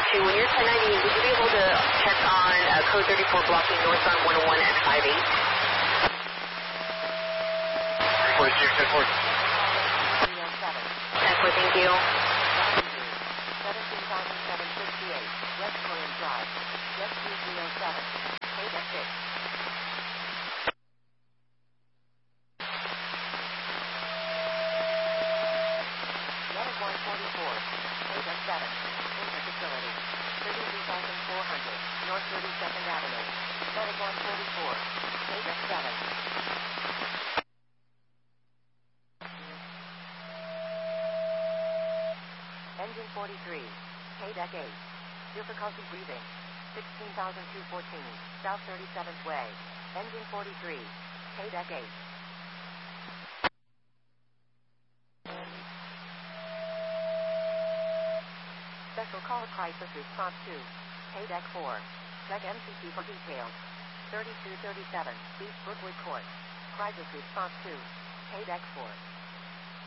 2, when you're 1090, would you be able to check on code 34 blocking north on 101 at 58? 42, 10-4. 10-4, thank you. 17,768, West Corin Drive, Jet 207, paid at 6. Letter 144, paid at 7, Inter Facility, 33,400, North 32nd Avenue. Letter 144, paid at 7. Engine 43, K-Deck 8. Difficulty breathing. 16,214, South 37th Way. Engine 43, K-Deck 8. Special Call Crisis Response 2, K-Deck 4. Check MCC for details. 3237, East Brookwood Court. Crisis Response 2, K-Deck 4.